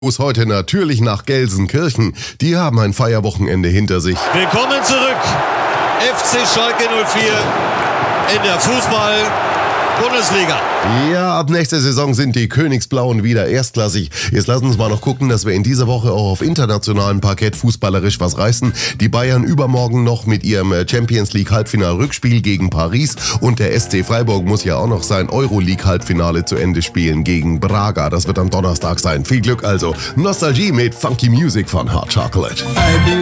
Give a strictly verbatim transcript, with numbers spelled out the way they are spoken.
Muss heute natürlich nach Gelsenkirchen. Die haben ein Feierwochenende hinter sich. Willkommen zurück, F C Schalke null vier in der Fußball-Bundesliga. Ja, ab nächster Saison sind die Königsblauen wieder erstklassig. Jetzt lassen uns mal noch gucken, dass wir in dieser Woche auch auf internationalem Parkett fußballerisch was reißen. Die Bayern übermorgen noch mit ihrem Champions League Halbfinal-Rückspiel gegen Paris und der S C Freiburg muss ja auch noch sein Euroleague-Halbfinale zu Ende spielen gegen Braga. Das wird am Donnerstag sein. Viel Glück also. Nostalgie mit Funky Music von Hot Chocolate.